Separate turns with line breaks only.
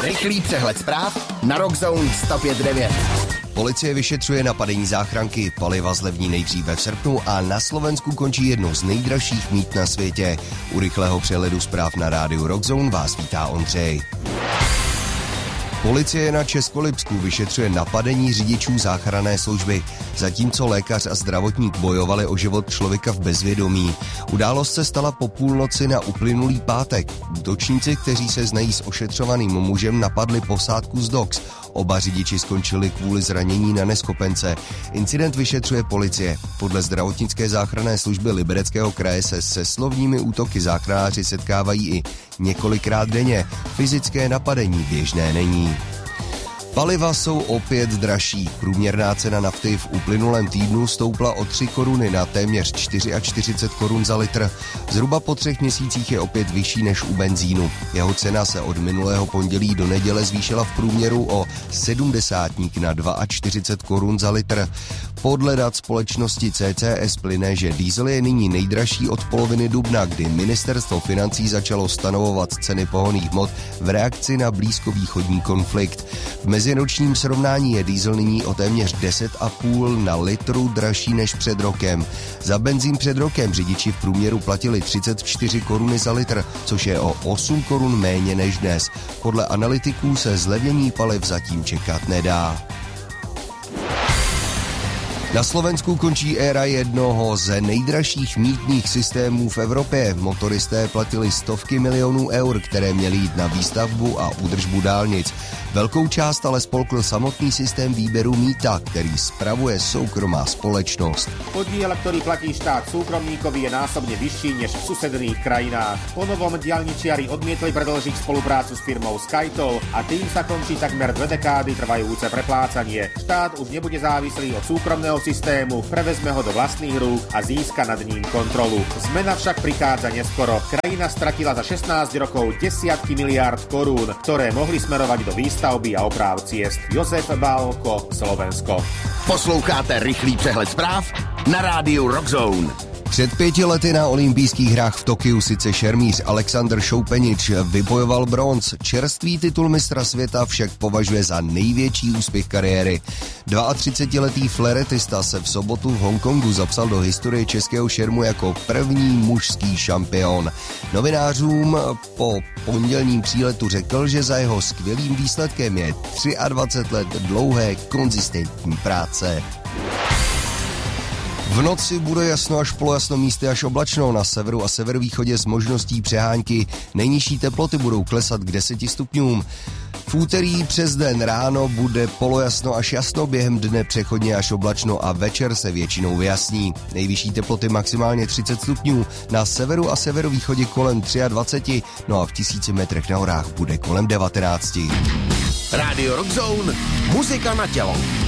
Rychlý přehled zpráv na Rockzone 105.9.
Policie vyšetřuje napadení záchranky, paliva zlevní nejdříve v srpnu a na Slovensku končí jedno z nejdražších mýt na světě. U rychlého přehledu zpráv na rádiu Rockzone vás vítá Ondřej. Policie na Českolipsku vyšetřuje napadení řidičů záchranné služby, zatímco lékař a zdravotník bojovali o život člověka v bezvědomí. Událost se stala po půlnoci na uplynulý pátek. Útočníci, kteří se znají s ošetřovaným mužem, napadli posádku z DOX. Oba řidiči skončili kvůli zranění na neschopence. Incident vyšetřuje policie. Podle zdravotnické záchranné služby Libereckého kraje se se slovními útoky záchranáři setkávají i několikrát denně. Fyzické napadení běžné není. Paliva jsou opět dražší. Průměrná cena nafty v uplynulém týdnu stoupla o 3 koruny na téměř 44 korun za litr. Zhruba po 3 měsících je opět vyšší než u benzínu. Jeho cena se od minulého pondělí do neděle zvýšila v průměru o 70 na 42 korun za litr. Podle dat společnosti CCS plyne, že diesel je nyní nejdražší od poloviny dubna, kdy ministerstvo financí začalo stanovovat ceny pohonných hmot v reakci na blízkovýchodní konflikt. V meziročním srovnání je diesel nyní o téměř 10,5 na litru dražší než před rokem. Za benzín před rokem řidiči v průměru platili 34 koruny za litr, což je o 8 korun méně než dnes. Podle analytiků se zlevnění paliv zatím čekat nedá. Na Slovensku končí éra jednoho ze nejdražších mýtných systémů v Evropě. Motoristé platili stovky milionů eur, které měly jít na výstavbu a údržbu dálnic. Velkou část ale spolkl samotný systém výberu mýta, který spravuje soukromá společnost.
Podiel, ktorý platí štát súkromníkovi, je násobne vyšší než v susedných krajinách. Po novom diaľničiari odmietli predĺžiť spoluprácu s firmou SkyToll a tým sa končí takmer 2 dekády trvajúce preplácanie. Štát už nebude závislý od súkromného systému, prevezme ho do vlastných rúk a získa nad ním kontrolu. Zmena však prichádza neskoro. Krajina stratila za 16 rokov desiatky miliárd korún, ktoré mohli smerovať do výstavby a oprav ciest. Josef Bálko, Slovensko.
Posloucháte rychlý přehled zpráv na rádiu Rockzone.
Před 5 lety na olympijských hrách v Tokiu sice šermíř Alexander Šoupenič vybojoval bronz. Čerstvý titul mistra světa však považuje za největší úspěch kariéry. 32letý fleretista se v sobotu v Hongkongu zapsal do historie českého šermu jako první mužský šampion. Novinářům po pondělním příletu řekl, že za jeho skvělým výsledkem je 23 let dlouhé konzistentní práce. V noci bude jasno až polojasno, místy až oblačno, na severu a severovýchodě s možností přehánky. Nejnižší teploty budou klesat k 10 stupňům. V úterý přes den ráno bude polojasno až jasno, během dne přechodně až oblačno a večer se většinou vyjasní. Nejvyšší teploty maximálně 30 stupňů, na severu a severovýchodě kolem 23, no a v 1000 metrech na horách bude kolem 19.
Radio Rockzone, muzika na tělo.